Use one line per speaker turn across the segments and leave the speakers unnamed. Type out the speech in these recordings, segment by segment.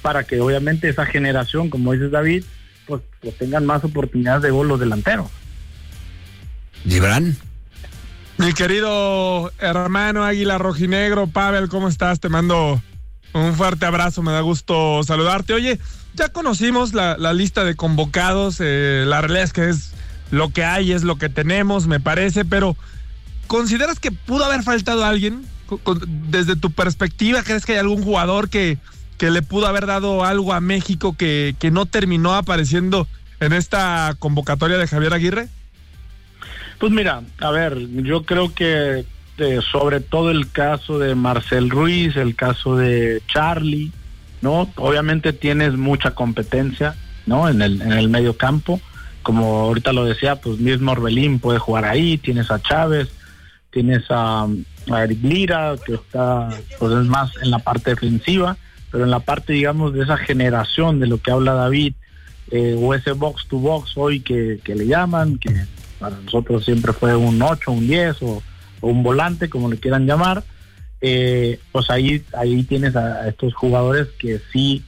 para que obviamente esa generación, como dices David, pues tengan más oportunidades de gol los delanteros.
Gibran.
Mi querido hermano Águila Rojinegro, Pavel, ¿cómo estás? Te mando un fuerte abrazo, me da gusto saludarte. Oye, ya conocimos la lista de convocados, la realidad es que es lo que hay, es lo que tenemos, me parece, pero ¿consideras que pudo haber faltado alguien? Desde tu perspectiva, ¿crees que hay algún jugador que le pudo haber dado algo a México que no terminó apareciendo en esta convocatoria de Javier Aguirre?
Pues mira, a ver, yo creo que sobre todo el caso de Marcel Ruiz, el caso de Charlie, ¿no? Obviamente tienes mucha competencia, ¿no? En el medio campo, como ahorita lo decía, pues mismo Orbelín puede jugar ahí, tienes a Chávez, tienes a Eric Lira, que está, pues es más en la parte defensiva, pero en la parte, digamos, de esa generación de lo que habla David, o ese box to box hoy que le llaman, que para nosotros siempre fue un 8, un 10 o un volante, como le quieran llamar, pues ahí tienes a estos jugadores que sí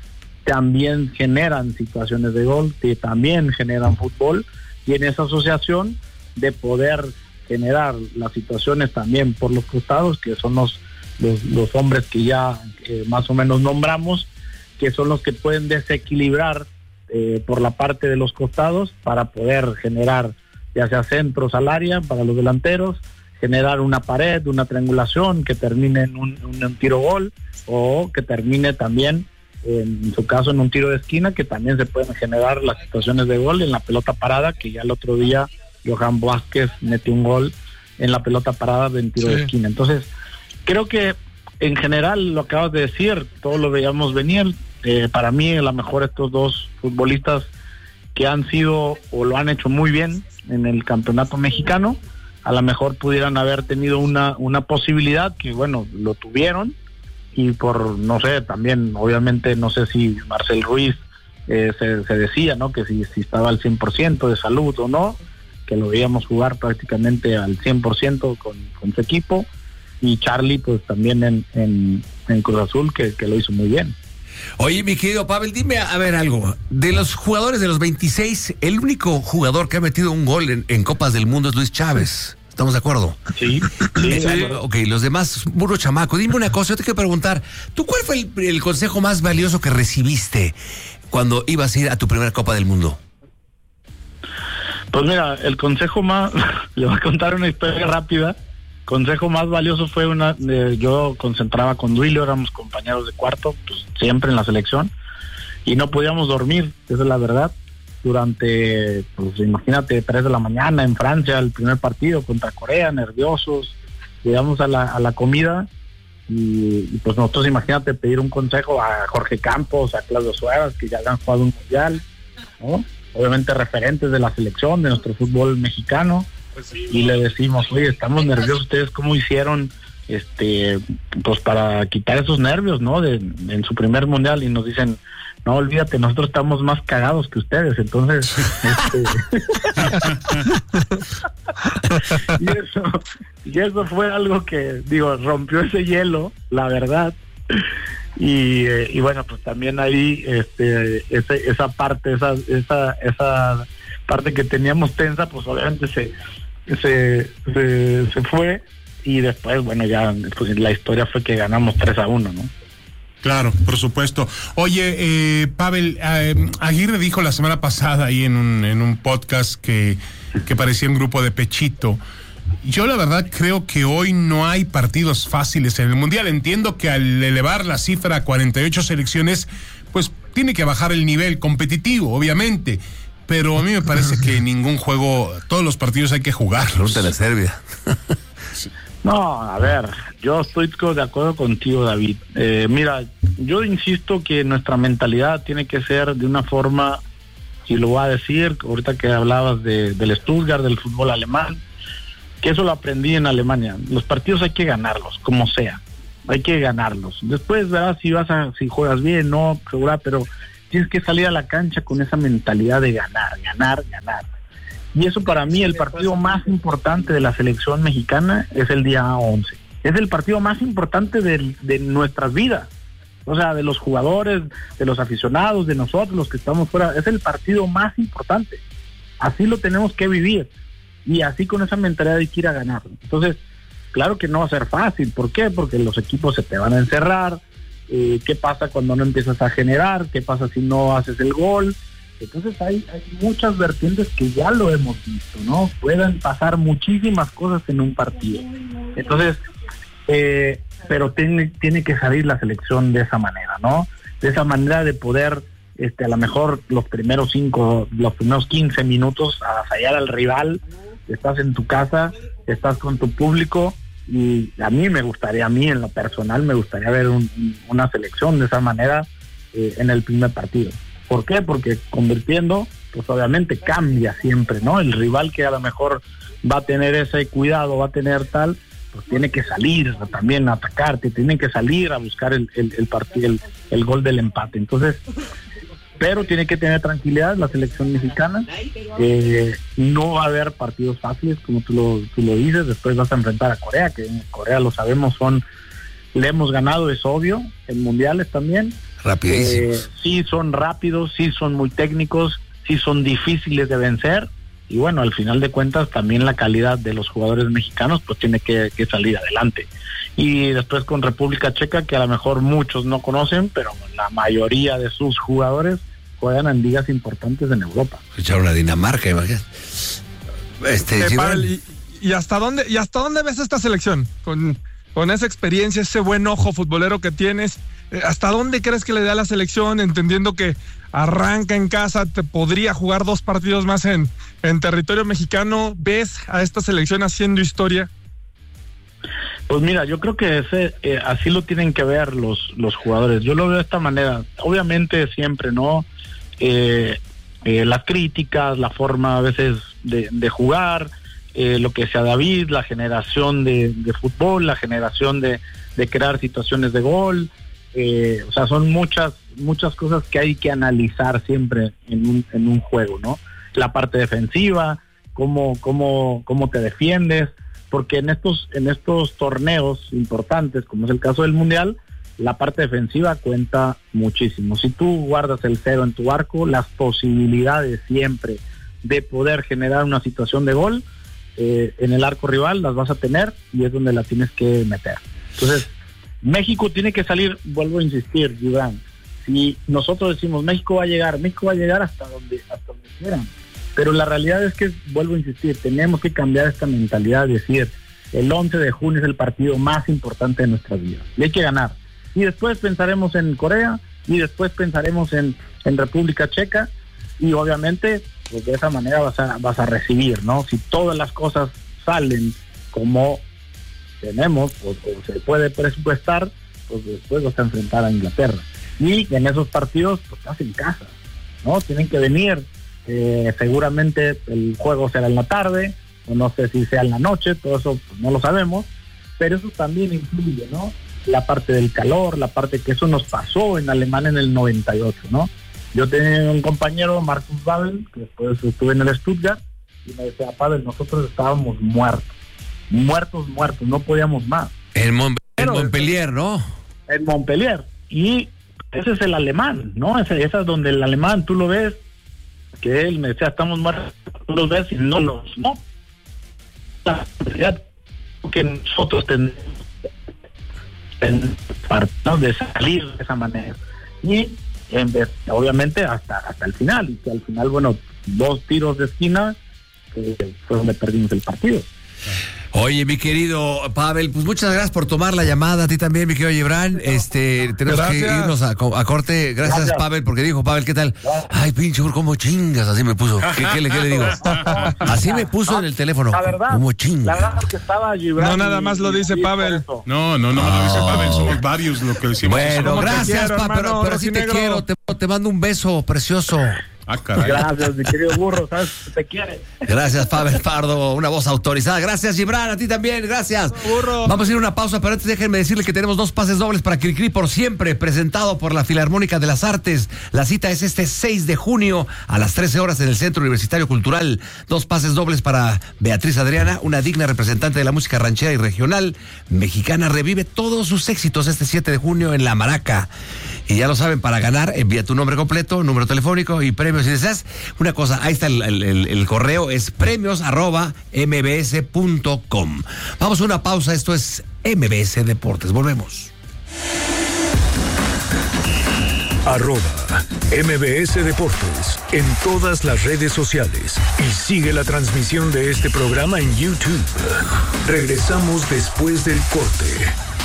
también generan situaciones de gol, que también generan fútbol, y en esa asociación de poder generar las situaciones también por los costados, que son los hombres que ya más o menos nombramos, que son los que pueden desequilibrar por la parte de los costados para poder generar ya sea centros al área para los delanteros, generar una pared, una triangulación que termine en un tiro gol, o que termine también, en su caso, en un tiro de esquina, que también se pueden generar las situaciones de gol en la pelota parada, que ya el otro día Johan Vázquez metió un gol en la pelota parada de tiro de esquina. Entonces, creo que en general lo acabas de decir, todos lo veíamos venir. Para mí, a lo mejor estos dos futbolistas que han sido o lo han hecho muy bien en el campeonato mexicano, a lo mejor pudieran haber tenido una posibilidad, que bueno, lo tuvieron, y por, no sé, también obviamente no sé si Marcel Ruiz se decía, ¿no? Que si estaba al 100% de salud o no, que lo veíamos jugar prácticamente al 100% con su equipo, y Charlie pues también en Cruz Azul que lo hizo muy bien.
Oye, mi querido Pavel, dime a ver algo. De los jugadores de los 26, el único jugador que ha metido un gol en Copas del Mundo es Luis Chávez. ¿Estamos de acuerdo?
Sí.
Ok, los demás, puro chamaco. Dime una cosa, yo te quiero preguntar, ¿tú cuál fue el consejo más valioso que recibiste cuando ibas a ir a tu primera Copa del Mundo?
Pues mira, el consejo más, le voy a contar una historia rápida. Consejo más valioso fue yo concentraba con Duilio, éramos compañeros de cuarto, pues siempre en la selección, y no podíamos dormir, esa es la verdad, durante, pues imagínate, 3 de la mañana en Francia, el primer partido contra Corea, nerviosos, llegamos a la comida, y pues nosotros, imagínate, pedir un consejo a Jorge Campos, a Claudio Suárez, que ya habían jugado un mundial, ¿no? Obviamente referentes de la selección, de nuestro fútbol mexicano, y le decimos, oye, estamos nerviosos, ustedes cómo hicieron pues para quitar esos nervios, ¿no? En su primer mundial, y nos dicen, no, olvídate, nosotros estamos más cagados que ustedes. Entonces y eso fue algo que, digo, rompió ese hielo, la verdad. Y bueno, pues también ahí esa parte que teníamos tensa, pues obviamente se fue, y después, bueno, ya pues la historia fue que ganamos 3-1, ¿no?
Claro, por supuesto. Oye, Pavel, Aguirre dijo la semana pasada ahí en un podcast que parecía un grupo de pechito. Yo la verdad creo que hoy no hay partidos fáciles en el Mundial. Entiendo que al elevar la cifra a 48 selecciones, pues tiene que bajar el nivel competitivo, obviamente. Pero a mí me parece que ningún juego, todos los partidos hay que jugarlos.
De la Serbia.
No, a ver, yo estoy de acuerdo contigo, David. Mira, yo insisto que nuestra mentalidad tiene que ser de una forma, y lo voy a decir, ahorita que hablabas del Stuttgart, del fútbol alemán, que eso lo aprendí en Alemania. Los partidos hay que ganarlos, como sea. Hay que ganarlos. Después, ¿verdad? Si juegas bien, no, segura, pero tienes que salir a la cancha con esa mentalidad de ganar. Y eso para mí, el partido más importante de la selección mexicana es el día 11. Es el partido más importante de nuestras vidas. O sea, de los jugadores, de los aficionados, de nosotros, los que estamos fuera. Es el partido más importante. Así lo tenemos que vivir. Y así con esa mentalidad hay que ir a ganar. Entonces, claro que no va a ser fácil. ¿Por qué? Porque los equipos se te van a encerrar. ¿Qué pasa cuando no empiezas a generar? ¿Qué pasa si no haces el gol? Entonces hay muchas vertientes que ya lo hemos visto, ¿no? Pueden pasar muchísimas cosas en un partido. Entonces, pero tiene que salir la selección de esa manera, ¿no? De esa manera de poder, a lo mejor los primeros 15 minutos avasallar al rival. Estás en tu casa, estás con tu público, y a mí en lo personal me gustaría ver una selección de esa manera en el primer partido. ¿Por qué? Porque convirtiendo, pues obviamente cambia siempre, ¿no? El rival que a lo mejor va a tener ese cuidado, va a tener tal, pues tiene que salir también a atacarte, tiene que salir a buscar el partido, el gol del empate. Entonces, pero tiene que tener tranquilidad la selección mexicana. No va a haber partidos fáciles, como tú lo dices. Después vas a enfrentar a Corea, que en Corea lo sabemos, le hemos ganado, es obvio, en mundiales también.
Rapidísimos.
Sí son rápidos, sí son muy técnicos, sí son difíciles de vencer, y bueno, al final de cuentas también la calidad de los jugadores mexicanos pues tiene que salir adelante. Y después con República Checa, que a lo mejor muchos no conocen, pero la mayoría de sus jugadores juegan en ligas importantes en Europa.
Echaron a Dinamarca, imagínate.
Pavel, ¿y hasta dónde ves esta selección? Con esa experiencia, ese buen ojo futbolero que tienes, ¿hasta dónde crees que le da la selección? Entendiendo que arranca en casa, te podría jugar 2 partidos más en territorio mexicano. ¿Ves a esta selección haciendo historia?
Pues mira, yo creo que así lo tienen que ver los jugadores. Yo lo veo de esta manera. Obviamente siempre, ¿no? Las críticas, la forma a veces de jugar, lo que sea David, la generación de fútbol, la generación de crear situaciones de gol. O sea, son muchas cosas que hay que analizar siempre en un juego, ¿no? La parte defensiva, cómo te defiendes, porque en estos torneos importantes, como es el caso del Mundial, la parte defensiva cuenta muchísimo. Si tú guardas el 0 en tu arco, las posibilidades siempre de poder generar una situación de gol en el arco rival las vas a tener, y es donde la tienes que meter. Entonces, México tiene que salir, vuelvo a insistir, Gibran, si nosotros decimos México va a llegar hasta donde quieran, pero la realidad es que, vuelvo a insistir, tenemos que cambiar esta mentalidad de decir, el 11 de junio es el partido más importante de nuestras vidas, y hay que ganar, y después pensaremos en Corea, y después pensaremos en República Checa, y obviamente pues de esa manera vas a recibir, ¿no? Si todas las cosas salen como tenemos o se puede presupuestar, pues después vas a enfrentar a Inglaterra, y en esos partidos pues estás en casa, ¿no? Tienen que venir, seguramente el juego será en la tarde, o no sé si sea en la noche, todo eso pues no lo sabemos, pero eso también influye, ¿no? La parte del calor, la parte que eso nos pasó en Alemania en el 98, ¿no? Yo tenía un compañero, Marcus Babel, que después estuve en el Stuttgart, y me decía, Pavel, nosotros estábamos muertos, no podíamos más.
En Montpellier, ¿no?
En Montpellier, y ese es el alemán, ¿no? Ese es donde el alemán, tú lo ves, que él me decía, estamos muertos, tú los ves y no. La realidad que nosotros tenemos de salir de esa manera, y obviamente hasta el final, y que al final, bueno, 2 tiros de esquina fue donde perdimos el partido.
Oye, mi querido Pavel, pues muchas gracias por tomar la llamada. A ti también, mi querido Gibran. Tenemos que irnos a corte. Gracias, Pavel, porque dijo, Pavel, ¿qué tal? Ay, pinche, ¿cómo chingas? Así me puso. ¿Qué le digo? Así me puso en el teléfono.
La verdad,
¿cómo chingas?
La verdad es que estaba Gibran.
No, nada más lo dice Pavel.
No lo dice Pavel. Somos varios lo que decimos.
Bueno, gracias,
quiero,
Pavel,
hermano,
pero sí te
rojinegro.
quiero. Te mando un beso precioso.
Caray.
Gracias, mi querido burro, sabes que te quiere.
Gracias, Pavel Pardo, una voz autorizada. Gracias, Gibran, a ti también, gracias.
Burro.
Vamos a ir a una pausa, pero antes déjenme decirle que tenemos 2 pases dobles para Cricri por siempre, presentado por la Filarmónica de las Artes. La cita es este 6 de junio a las 13 horas en el Centro Universitario Cultural. 2 pases dobles para Beatriz Adriana, una digna representante de la música ranchera y regional mexicana. Revive todos sus éxitos este 7 de junio en La Maraca. Y ya lo saben, para ganar, envía tu nombre completo, número telefónico y premios si deseas. Una cosa, ahí está el correo, es premios@mbs.com. Vamos a una pausa, esto es MBS Deportes, volvemos.
@MBS Deportes en todas las redes sociales y sigue la transmisión de este programa en YouTube. Regresamos después del corte.